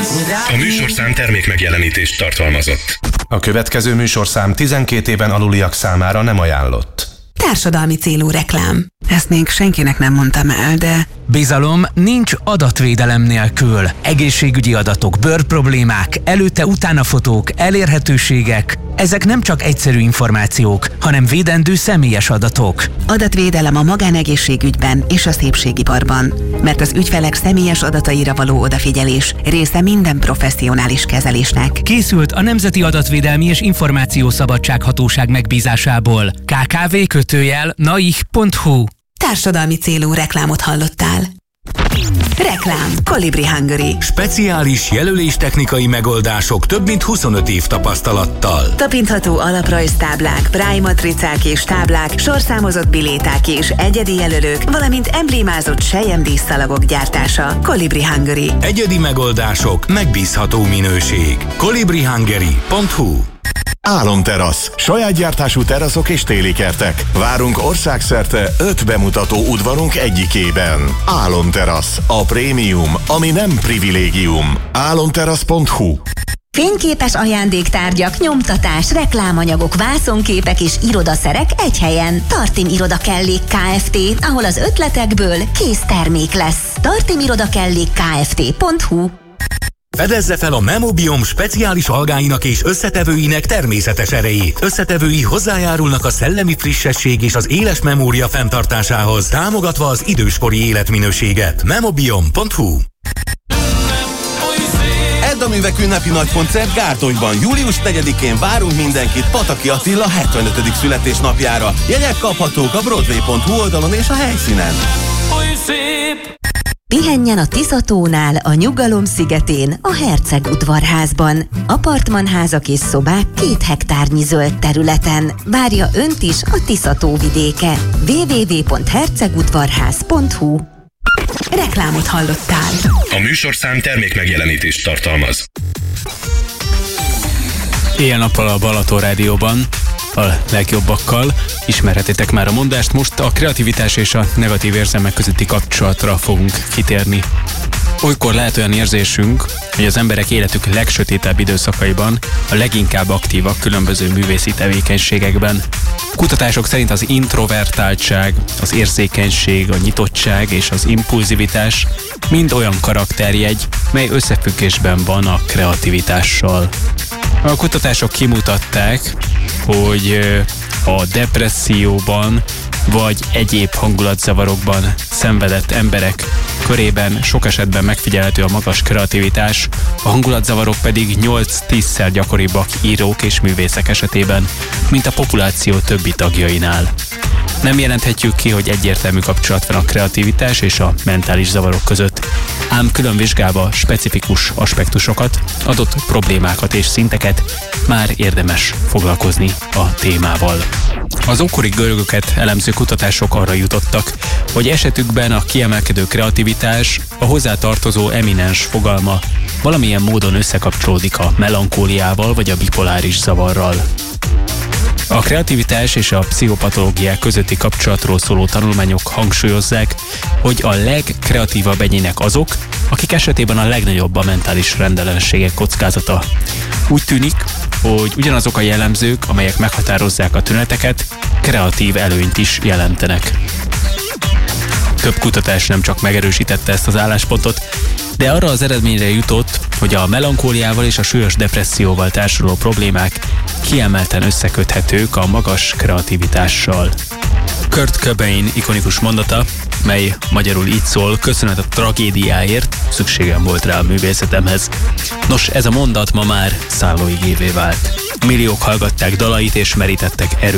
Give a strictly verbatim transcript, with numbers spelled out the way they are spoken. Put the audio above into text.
A műsorszám termék megjelenítést tartalmazott. A következő műsorszám tizenkét éven aluliak számára nem ajánlott. Társadalmi célú reklám. Ezt még senkinek nem mondtam el, de... Bizalom nincs adatvédelem nélkül. Egészségügyi adatok, bőrproblémák, előtte-utána fotók, elérhetőségek. Ezek nem csak egyszerű információk, hanem védendő személyes adatok. Adatvédelem a magánegészségügyben és a szépségiparban. Mert az ügyfelek személyes adataira való odafigyelés része minden professzionális kezelésnek. Készült a Nemzeti Adatvédelmi és Információszabadság Hatóság megbízásából. ká ká vé kötőjel naih pont hu. Társadalmi célú reklámot hallottál. Reklám. Kolibri Hungary. Speciális jelöléstechnikai megoldások több mint huszonöt év tapasztalattal. Tapintható alaprajztáblák, Braille matricák és táblák, sorszámozott biléták és egyedi jelölők, valamint emblémázott selyemdíszszalagok gyártása. Kolibri Hungary. Egyedi megoldások, megbízható minőség. kolibri hungary pont hu. Álomterasz. Saját gyártású teraszok és téli kertek. Várunk országszerte öt bemutató udvarunk egyikében. Álomterasz. A prémium, ami nem privilégium. álomterasz pont hu. Fényképes ajándéktárgyak, nyomtatás, reklámanyagok, vászonképek és irodaszerek egy helyen. Tartim Irodakellék Kft., ahol az ötletekből kész termék lesz. tartim irodakellék kft pont hu. Fedezze fel a Memobiom speciális algáinak és összetevőinek természetes erejét. Összetevői hozzájárulnak a szellemi frissesség és az éles memória fenntartásához, támogatva az időskori életminőséget. memobiom pont hu. Edda Művek ünnepi nagykoncert Gárdonyban. július negyedikén várunk mindenkit Pataki Attila hetvenötödik születésnapjára. Jegyek kaphatók a broadway pont hu oldalon és a helyszínen. Pihenjen a Tiszatónál, a Nyugalom szigetén, a Herceg udvarházban. Apartmanházak és szobák két hektárnyi zöld területen. Várja önt is a Tiszató vidéke. double-u double-u double-u pont hercegudvarház pont hu. Reklámot hallottál. A műsorszám termék megjelenítést tartalmaz. Éjjel-nappal a Balaton Rádióban a legjobbakkal. Ismerhetitek már a mondást, most a kreativitás és a negatív érzelmek közötti kapcsolatra fogunk kitérni. Olykor lehet olyan érzésünk, hogy az emberek életük legsötétebb időszakaiban a leginkább aktívak különböző művészi tevékenységekben. Kutatások szerint az introvertáltság, az érzékenység, a nyitottság és az impulzivitás mind olyan karakterjegy, mely összefüggésben van a kreativitással. A kutatások kimutatták, hogy a depresszióban vagy egyéb hangulatzavarokban szenvedett emberek körében sok esetben megfigyelhető a magas kreativitás, a hangulatzavarok pedig nyolc-tízszer gyakoribbak írók és művészek esetében, mint a populáció többi tagjainál. Nem jelenthetjük ki, hogy egyértelmű kapcsolat van a kreativitás és a mentális zavarok között, ám külön vizsgálva specifikus aspektusokat, adott problémákat és szinteket már érdemes foglalkozni a témával. Az ókori görögöket elemző kutatások arra jutottak, hogy esetükben a kiemelkedő kreativitás, a hozzátartozó eminens fogalma valamilyen módon összekapcsolódik a melankóliával vagy a bipoláris zavarral. A kreativitás és a pszichopatológiák közötti kapcsolatról szóló tanulmányok hangsúlyozzák, hogy a legkreatívabb egyének azok, akik esetében a legnagyobb a mentális rendellenességek kockázata. Úgy tűnik, hogy ugyanazok a jellemzők, amelyek meghatározzák a tüneteket, kreatív előnyt is jelentenek. Több kutatás nem csak megerősítette ezt az álláspontot, de arra az eredményre jutott, hogy a melankóliával és a súlyos depresszióval társuló problémák kiemelten összeköthetők a magas kreativitással. Kurt Cobain ikonikus mondata, mely magyarul így szól: köszönet a tragédiáért, szükségem volt rá a művészetemhez. Nos, ez a mondat ma már szállóigévé vált. Milliók hallgatták dalait és merítettek erőt